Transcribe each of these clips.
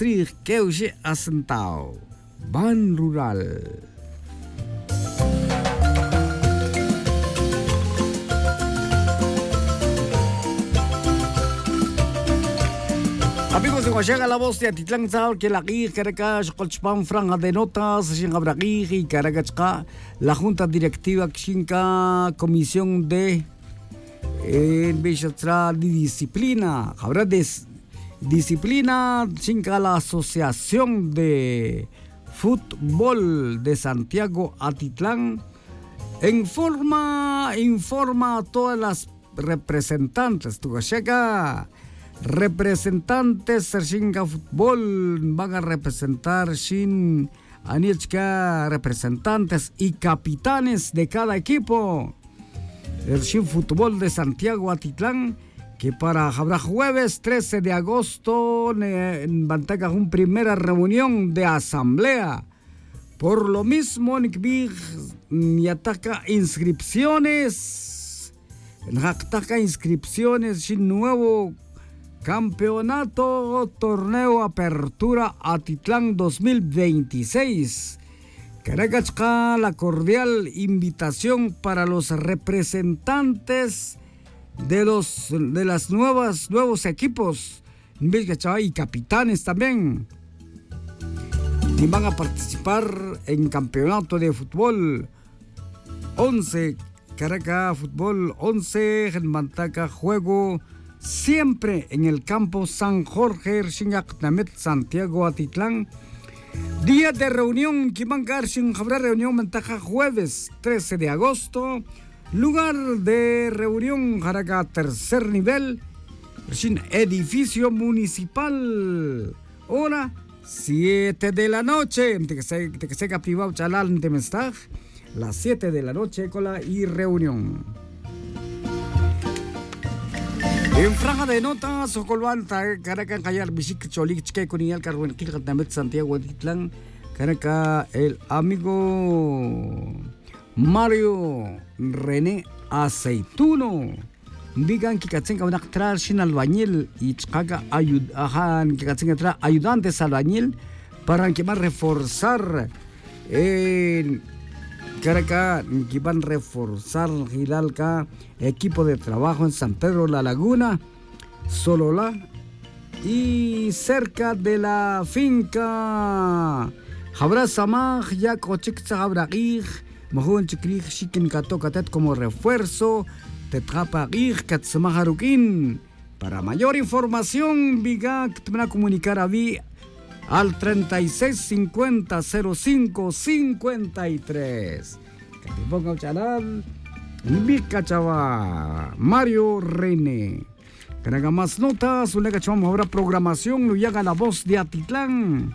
Strig Keuche Asentao. Ban Rural. Amigos de Huachaga, la voz de Atitlán Tzal, que la Guij, Caracas, Colchpan, Franja de Notas, Xingabragij y Caracachca, la Junta Directiva Xinca, Comisión de Disciplina, habrá disciplina, Xinca, la Asociación de Fútbol de Santiago Atitlán, informa a todas las representantes de Huachaga. Representantes Xinca Fútbol van a representar Xin Anichka, representantes y capitanes de cada equipo. El Xin Fútbol de Santiago Atitlán, que habrá jueves 13 de agosto en Bantaca una primera reunión de asamblea. Por lo mismo, en y ataca inscripciones. Sin nuevo Campeonato Torneo Apertura Atitlán 2026. Caracachca, la cordial invitación para los representantes de los nuevos equipos y capitanes también. Y van a participar en campeonato de fútbol 11. Caracas Fútbol 11 en Mantaca, juego siempre en el campo San Jorge, Santiago Atitlán. Día de reunión, habrá reunión Mantaja jueves 13 de agosto. Lugar de reunión, Jaraca, tercer nivel, edificio municipal. Hora 7 de la noche. De que se privado chalal de mensaje. Las 7 de la noche cola y reunión. En Franja de Notas, Socolvanta, Caracas, Callar, Bichic, Cholich, Chique, Conial, Carmen, Kilgatamet, Santiago, Atitlán, Caracas, el amigo Mario René Aceituno. Digan que Katzenka van a traer sin albañil y Chicaga que Katzenka traer ayudantes albañil para que van a reforzar Caracas, que van a reforzar Gilalca, equipo de trabajo en San Pedro La Laguna, Solola y cerca de la finca Habrá Samaj, ya Cochixa Habragij, Mahon Chikrij, Shikin Katokatet como refuerzo, Tetrapagij, Katsamaharukin. Para mayor información, Viga, que te van a comunicar a Vi al 3650 0553. Que te ponga un chanal. Mica Chava, Mario René. Que haga más notas, una cachama ahora programación, no llega la voz de Atitlán.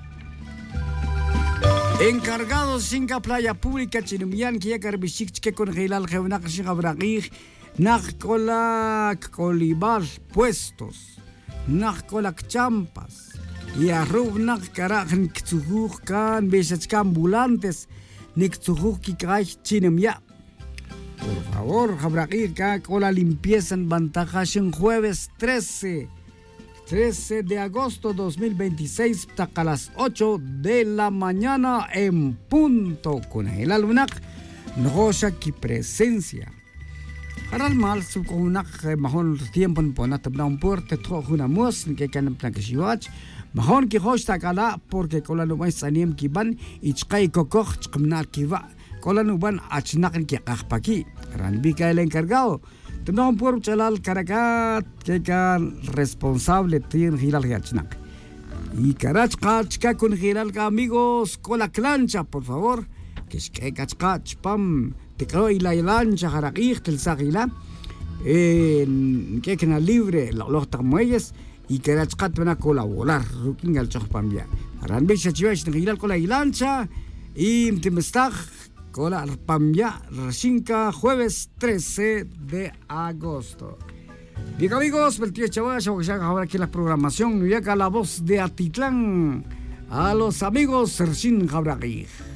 Encargados Xinca Playa Pública Chinumian, que ya carbichik que con Gilal Jeunak Xingabragij, Nacola Colibar puestos, Nacola Champas. Y arrugnak carajan kzujukan besachka ambulantes nikzujuk kikay chinemya. Por favor, Jabraquirca con la limpieza en Bantajas en jueves 13 de agosto 2026 hasta las 8 de la mañana en punto con el alumnac noja ki presencia. Haral mal su con una mejor tiempo en ponata brown puerta trojo una mus que can plan que shiwach. Mahon ki hosta kala porque kola nuban sanim kiban ichkai kokoch chkmnar kiva kola nuban achnak ki qahpaki ranbi ka el encargado tenón por chalal Caracas que can responsable tin hilal achnak y Carachka chka con hilal ka amigos kola clancha por favor que es que kachka chpam te creo y la lancha jarakij tel sagila en que quena libre los tamuelles y que las cat van a colaborar rukin al chopambia aran be chachivash ngilal con la lancha y timestag con la pambia Xinca jueves 13 de agosto. Bien amigos, el tío Chavash ahora aquí la programación y acá la voz de Atitlán a los amigos Sergin Jabragij.